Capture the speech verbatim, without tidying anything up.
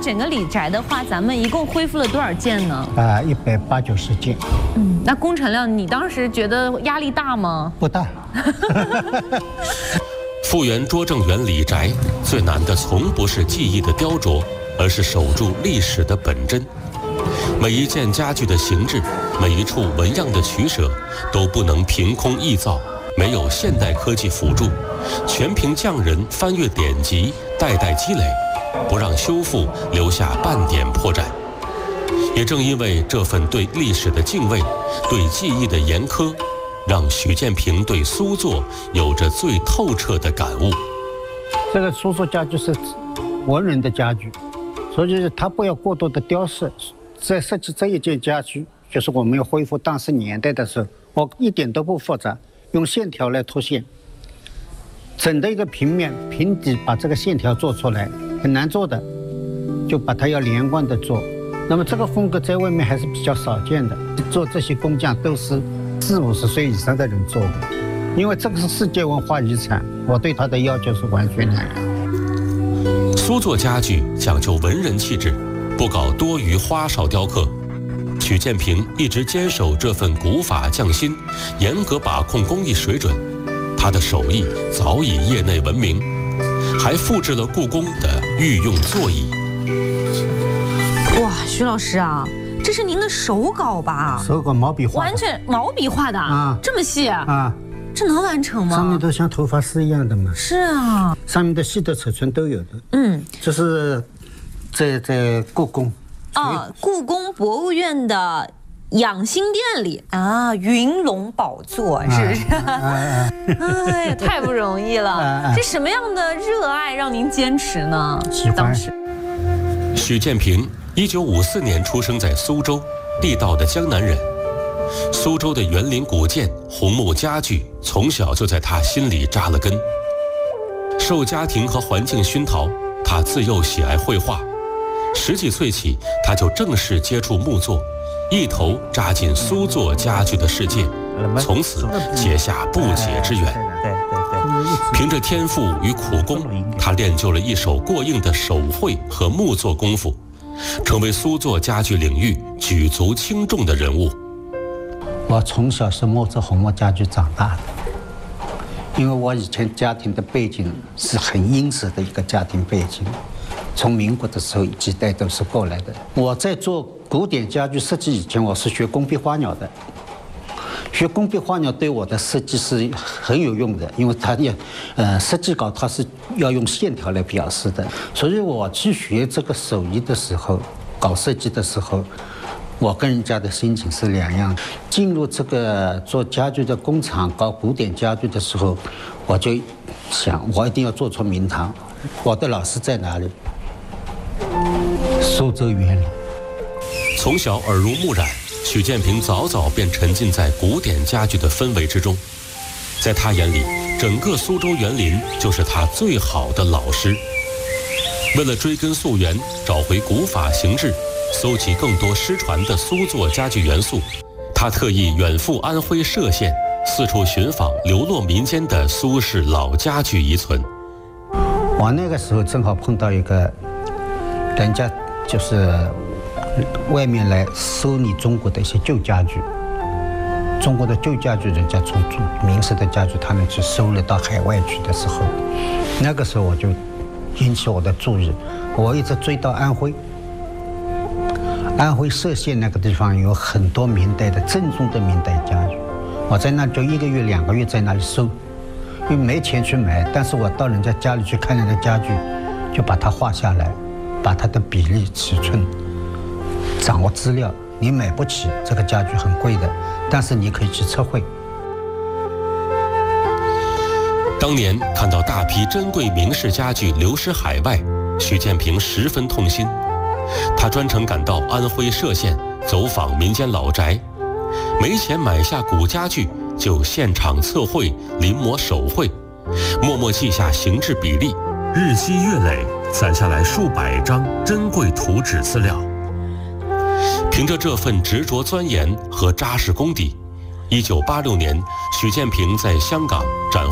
整个李宅的话，咱们一共恢复了多少件呢？ 啊，一百八九十件。 嗯，那工程量，你当时觉得压力大吗？ 不大。 复原拙政园李宅最难的从不是技艺的雕琢，而是守住历史的本真。每一件家具的形制，每一处纹样的取舍，都不能凭空臆造，没有现代科技辅助，全凭匠人翻阅典籍，代代积累，不让修复留下半点破绽。也正因为这份对历史的敬畏，对技艺的严苛，让许建平对苏作有着最透彻的感悟。 这个苏作家具是文人的家具，所以他不要过多的雕饰。在设计这一件家具，就是我们要恢复当时年代的时候，我一点都不复杂，用线条来凸线，整的一个平面平底把这个线条做出来，很难做的，就把它要连贯的做。那么这个风格在外面还是比较少见的，做这些工匠都是四五十岁以上的人做的，因为这个是世界文化遗产，我对它的要求是完全两样。 苏作家具讲究文人气质，不搞多余花哨雕刻。许建平一直坚守这份古法匠心，严格把控工艺水准。他的手艺早已业内闻名，还复制了故宫的御用座椅。 哇，徐老师啊，这是您的手稿吧？ 手稿毛笔画， 完全毛笔画的啊，这么细啊？这能完成吗？ 上面都像头发丝一样的嘛。 是啊， 上面的细的尺寸都有的。 嗯， 这是在在故宫。 啊，故宫博物院的养心殿里啊，云龙宝座是不是？哎，太不容易了。是什么样的热爱让您坚持呢？ 喜欢。 许建平一九五四年出生在苏州，地道的江南人。苏州的园林古建、红木家具，从小就在他心里扎了根。受家庭和环境熏陶，他自幼喜爱绘画。十几岁起，他就正式接触木作，一头扎进苏作家具的世界，从此结下不解之缘。凭着天赋与苦功，他练就了一手过硬的手绘和木作功夫，成为苏作家具领域举足轻重的人物。 我从小是木质红木家具长大的，因为我以前家庭的背景是很殷实的一个家庭背景。从民国的时候几代都是过来的。我在做古典家具设计以前，我是学工笔花鸟的。学工笔花鸟对我的设计是很有用的，因为它要，呃，设计稿它是要用线条来表示的。所以我去学这个手艺的时候，搞设计的时候，我跟人家的心情是两样。进入这个做家具的工厂搞古典家具的时候，我就想，我一定要做出名堂。我的老师在哪里？苏州园林。 从小耳濡目染，许建平早早便沉浸在古典家具的氛围之中。在他眼里，整个苏州园林就是他最好的老师。为了追根溯源，找回古法形制，搜集更多失传的苏作家具元素，他特意远赴安徽歙县，四处寻访流落民间的苏式老家具遗存。 我那个时候正好碰到一个人家就是外面来收你中国的一些旧家具，中国的旧家具人家从明式的家具他们去收了到海外去的时候，那个时候我就引起我的注意，我一直追到安徽。安徽歙县那个地方有很多明代的正宗的明代家具，我在那就一个月两个月在那里收，因为没钱去买，但是我到人家家里去看那个家具，就把它画下来，把它的比例尺寸掌握资料。你买不起这个家具很贵的，但是你可以去测绘。 当年看到大批珍贵明式家具流失海外，许建平十分痛心。他专程赶到安徽歙县走访民间老宅，没钱买下古家具，就现场测绘、临摹手绘，默默记下形制比例，日积月累，攒下来数百张珍贵图纸资料。凭着这份执着钻研和扎实功底，一九八六年，许建平在香港斩